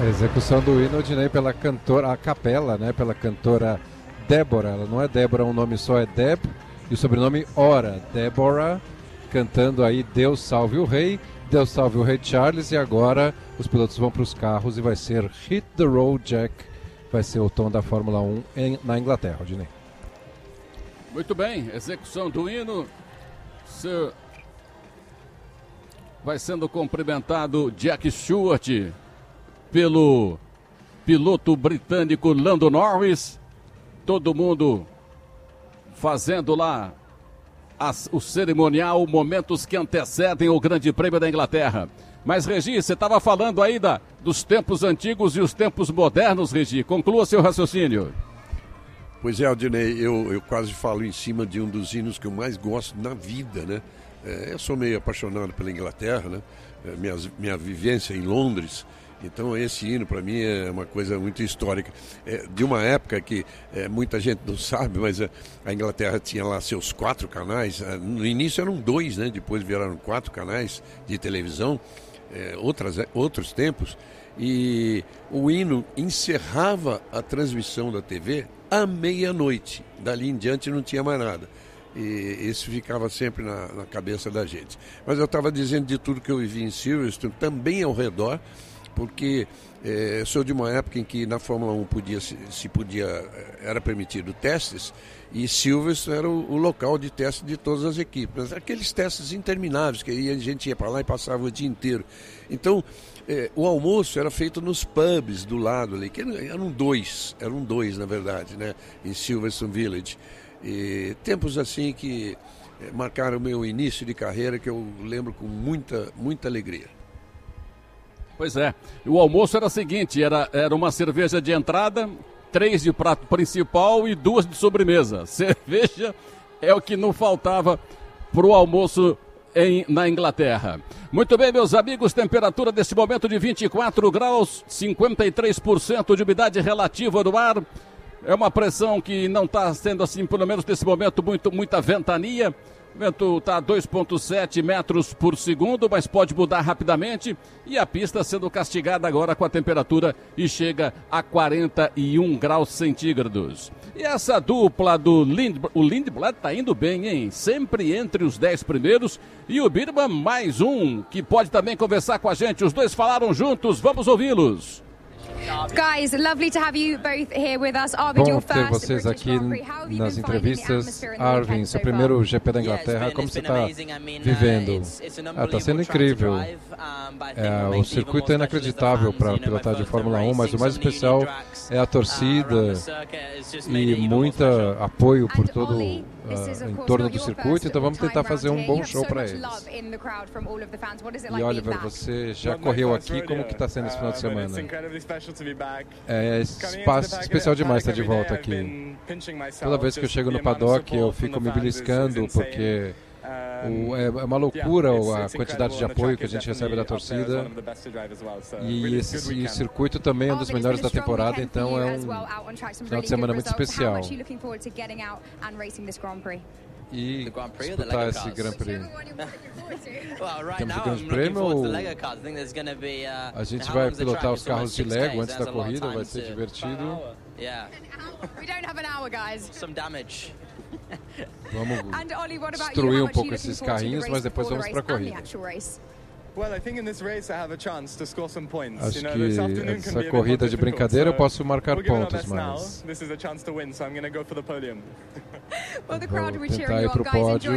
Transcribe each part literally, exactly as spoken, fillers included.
A execução do hino, Odinei, pela cantora, a capela, né, pela cantora Débora. Ela não é Débora, um nome só, é Deb, e o sobrenome Ora. Débora, cantando aí Deus Salve o Rei, Deus Salve o Rei Charles, e agora os pilotos vão para os carros e vai ser Hit the Road Jack, vai ser o tom da Fórmula um em, na Inglaterra, Odinei. Muito bem, execução do hino. Sir... Vai sendo cumprimentado Jack Stewart pelo piloto britânico Lando Norris. Todo mundo fazendo lá as, o cerimonial, momentos que antecedem o Grande Prêmio da Inglaterra. Mas, Regi, você estava falando aí da, dos tempos antigos e os tempos modernos, Regi. Conclua seu raciocínio. Pois é, Aldinei, eu, eu quase falo em cima de um dos hinos que eu mais gosto na vida, né? É, eu sou meio apaixonado pela Inglaterra, né? É, minha, minha vivência em Londres. Então esse hino para mim é uma coisa muito histórica, é, de uma época que é, muita gente não sabe, mas a, a Inglaterra tinha lá seus quatro canais. No início eram dois, né? Depois viraram quatro canais de televisão, é, outras, outros tempos, e o hino encerrava a transmissão da T V à meia-noite. Dali em diante não tinha mais nada. E isso ficava sempre na, na cabeça da gente. Mas eu estava dizendo de tudo que eu vivi em Silverstone, também ao redor, porque eh, sou de uma época em que na Fórmula um podia, se, se podia, era permitido testes, e Silverstone era o, o local de teste de todas as equipes. Aqueles testes intermináveis, que a gente ia para lá e passava o dia inteiro. Então, eh, o almoço era feito nos pubs do lado ali, que eram dois, eram dois na verdade, né, em Silverstone Village. E tempos assim que eh, marcaram o meu início de carreira, que eu lembro com muita, muita alegria. Pois é, o almoço era o seguinte, era, era uma cerveja de entrada, três de prato principal e duas de sobremesa. Cerveja é o que não faltava para o almoço em, na Inglaterra. Muito bem, meus amigos, temperatura deste momento de vinte e quatro graus, cinquenta e três por cento de umidade relativa do ar. É uma pressão que não está sendo assim, pelo menos nesse momento, muito, muita ventania. O vento está a dois vírgula sete metros por segundo, mas pode mudar rapidamente. E a pista sendo castigada agora com a temperatura e chega a quarenta e um graus centígrados. E essa dupla do Lindblad, o Lindblad está indo bem, hein? Sempre entre os dez primeiros. E o Birman, mais um, que pode também conversar com a gente. Os dois falaram juntos, vamos ouvi-los. Guys, lovely to have you both here with us. Bom ter vocês aqui nas entrevistas. Arvin, seu primeiro G P da Inglaterra, como você está vivendo? Ah, está sendo incrível. É, o circuito é inacreditável para pilotar de Fórmula um, mas o mais especial é a torcida e muito apoio por todo uh, em torno do circuito, então vamos tentar fazer um bom show para eles. E Oliver, você já correu aqui, como que está sendo esse final de semana? É espaço especial demais estar de volta aqui. Toda vez que eu chego no paddock eu fico me beliscando porque o, é uma loucura a quantidade de apoio que a gente recebe da torcida. E esse e circuito também é um dos melhores da temporada, então é um final de semana muito especial. E disputar esse Grand Prix. Temos o Grande Prêmio ou a gente vai pilotar os carros de Lego antes da corrida, vai ser divertido. Vamos destruir um pouco esses carrinhos, mas depois vamos para a corrida. Acho que essa corrida de brincadeira eu posso marcar pontos, mas vou tentar ir para o pódio.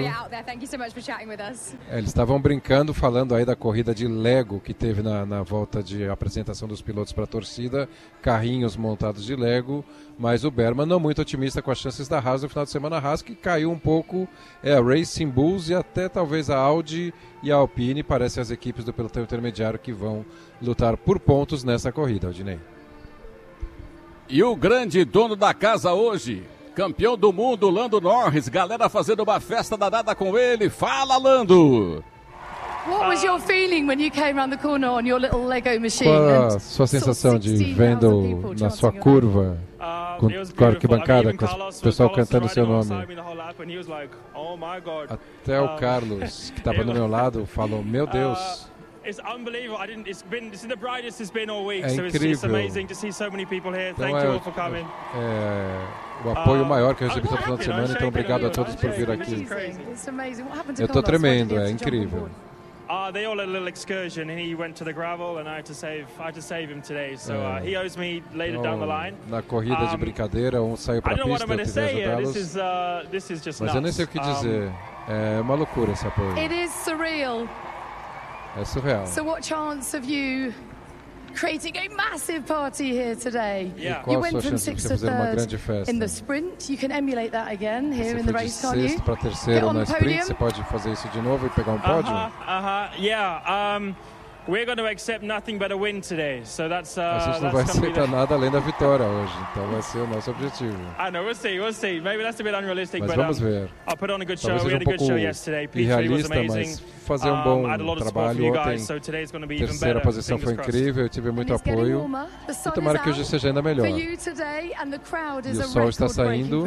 É, eles estavam brincando, falando aí da corrida de Lego que teve na, na volta de apresentação dos pilotos para a torcida, carrinhos montados de Lego, mas o Berman não muito otimista com as chances da Haas no final de semana. A Haas que caiu um pouco, é a Racing Bulls e até talvez a Audi e a Alpine, parecem as equipes do pelotão intermediário que vão lutar por pontos nessa corrida, Aldinei. E o grande dono da casa hoje, campeão do mundo, Lando Norris, galera fazendo uma festa danada com ele. Fala, Lando! What was your feeling when you came around the corner on your little Lego machine? Qual a sua sensação de vendo na sua curva com, com a arquibancada, com o pessoal cantando o seu nome? Até o Carlos, que estava do meu lado, falou, meu Deus, It's unbelievable. I didn't. It's been. This is the brightest it's been all week. É so it's just amazing to see so many people here. Então Thank é, you all for coming. É, o apoio maior que eu recebi todo final de semana, então obrigado a todos por vir aqui. Eu estou tremendo, é incrível. Uh, they all had a little excursion, and he went to the gravel, and I had to save. I had to save him today, so uh, he owes me later down the line. Na corrida de brincadeira, um saiu para a pista, eu tentei ajudá-los. Uh, this is just Mas eu nem sei o que dizer. É uma loucura esse apoio. It is surreal. É surreal. So what chance of you creating a massive party here today? Yeah. You went from sixth to third in the sprint. You can emulate that again here in the race, can't you? Sexto para terceiro na sprint, você pode fazer isso de novo e pegar um pódio? Uh-huh, uh-huh, yeah. Um, we're going to accept nothing but a win today, so that's. Uh, a gente não vai aceitar nada além da vitória hoje, então vai ser o nosso objetivo. I know, we'll see, we'll see. Maybe that's a bit unrealistic, mas but vamos um, ver. I'll put on a good show. Talvez We seja had a um good show pouco yesterday. P three was amazing. Fazer um bom um, I had a lot of trabalho support for you ontem. guys, so today's going to be even Terceira better. posição foi Fingers incrível, eu tive muito apoio. E tomara que hoje seja ainda melhor. E o sol está saindo.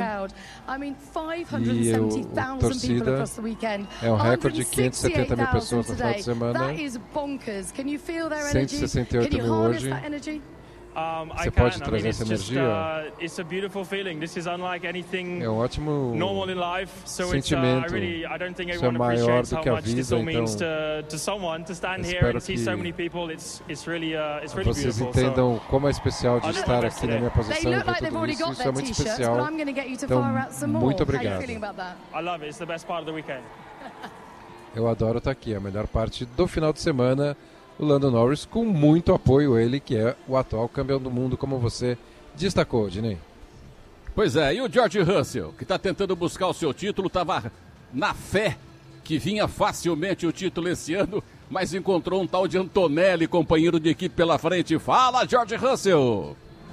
E a torcida é um recorde de quinhentas e setenta mil pessoas no final de semana. cento e sessenta e oito mil hoje. Um, Você pode trazer I mean, essa energia? Just, uh, é um ótimo normal in life, so sentimento. It's, uh, I really, I don't think Isso é maior do que a vida, então espero que vocês entendam como é especial de estar aqui na minha posição e ver tudo isso. Isso é muito especial. Então, muito obrigado. Eu adoro estar aqui, a melhor parte do final de semana. O Lando Norris com muito apoio, ele que é o atual campeão do mundo, como você destacou, Dinei. Pois é, e o George Russell, que está tentando buscar o seu título, estava na fé que vinha facilmente o título esse ano, mas encontrou um tal de Antonelli, companheiro de equipe pela frente. Fala, George Russell!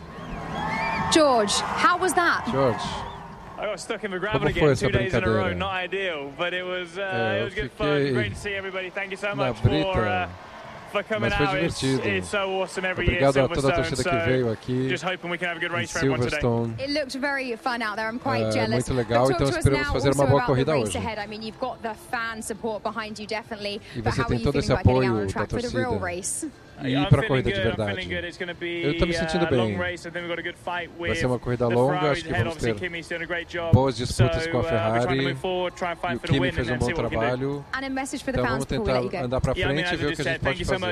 George, how was that? George. I got stuck in the gravel again two days in a row, not ideal, but it was, uh, é, it was good fun. Great to see everybody. Thank you so much brita, for... Uh, Mas foi divertido. It's, it's so awesome every Obrigado year, a toda a torcida que veio aqui em Silverstone. It looked very fun out there. I'm quite é, jealous. muito legal, então esperamos fazer uma boa corrida hoje. I mean, you've got the fan support behind you, definitely. E você tem todo esse apoio da torcida. E ir para a corrida de verdade. Eu estou me sentindo bem. Vai ser uma corrida longa, acho que vamos ter boas disputas com a Ferrari. E o Kimi fez um bom trabalho. Então vamos tentar andar para frente e ver o que a gente pode fazer.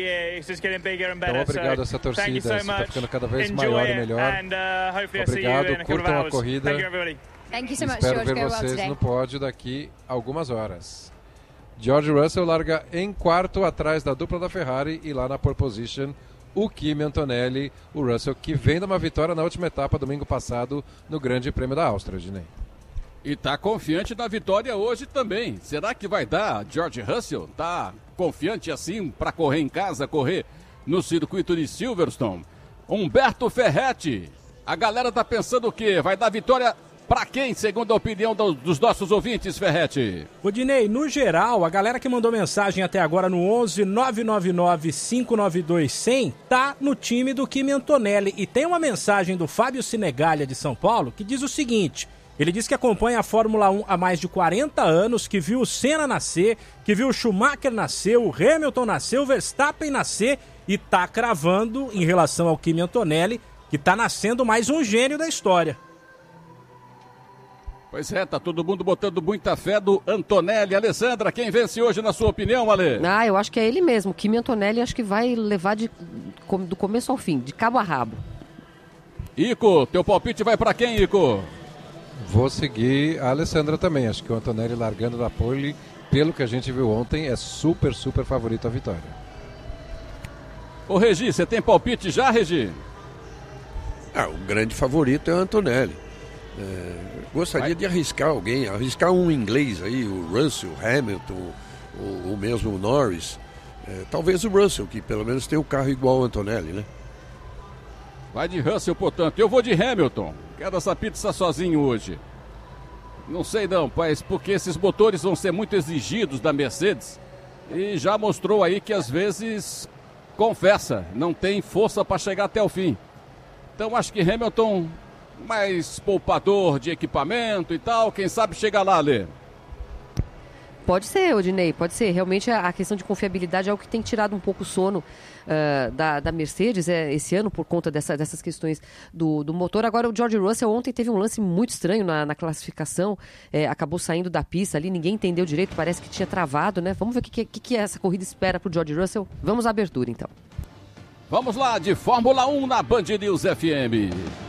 Então obrigado a essa torcida, isso está ficando cada vez maior e melhor. Obrigado, curtam a corrida. Espero ver vocês no pódio daqui a algumas horas. George Russell larga em quarto atrás da dupla da Ferrari e lá na pole position o Kimi Antonelli, o Russell que vem de uma vitória na última etapa domingo passado no Grande Prêmio da Áustria, Dinei. E está confiante da vitória hoje também. Será que vai dar George Russell? Está confiante assim para correr em casa, correr no circuito de Silverstone? Humberto Ferretti, a galera está pensando o quê? Vai dar vitória para quem, segundo a opinião do, dos nossos ouvintes, Ferretti? O Dinei, no geral, a galera que mandou mensagem até agora no onze nove nove nove cinco nove dois zero zero tá no time do Kimi Antonelli. E tem uma mensagem do Fábio Sinegalha de São Paulo que diz o seguinte: ele diz que acompanha a Fórmula um há mais de quarenta anos, que viu o Senna nascer, que viu o Schumacher nascer, o Hamilton nascer, o Verstappen nascer e tá cravando em relação ao Kimi Antonelli que tá nascendo mais um gênio da história. Pois é, tá todo mundo botando muita fé do Antonelli. Alessandra, quem vence hoje na sua opinião, Ale? Ah, eu acho que é ele mesmo. Kimi Antonelli acho que vai levar de, do começo ao fim, de cabo a rabo. Ico, teu palpite vai para quem, Ico? Vou seguir a Alessandra também. Acho que o Antonelli largando da pole, pelo que a gente viu ontem, é super, super favorito à vitória. Ô Regi, você tem palpite já, Regi? Ah, o grande favorito é o Antonelli. É, gostaria Vai. de arriscar alguém, arriscar um inglês aí, o Russell, Hamilton, ou, ou mesmo o Norris. É, talvez o Russell, que pelo menos tem um carro igual ao Antonelli, né? Vai de Russell, portanto. Eu vou de Hamilton. Quero essa pizza sozinho hoje. Não sei não, mas porque esses motores vão ser muito exigidos da Mercedes. E já mostrou aí que às vezes, confessa, não tem força para chegar até o fim. Então acho que Hamilton, mais poupador de equipamento e tal, quem sabe chega lá, Lê. Pode ser, Odinei, pode ser. Realmente a questão de confiabilidade é o que tem tirado um pouco o sono uh, da, da Mercedes é, esse ano por conta dessa, dessas questões do, do motor. Agora o George Russell ontem teve um lance muito estranho na, na classificação, é, acabou saindo da pista ali, ninguém entendeu direito, parece que tinha travado, né? Vamos ver o que, que, que essa corrida espera pro George Russell. Vamos à abertura então. Vamos lá, de Fórmula um na Band News F M.